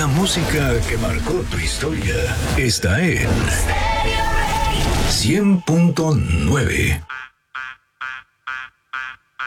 La música que marcó tu historia está en 100.9.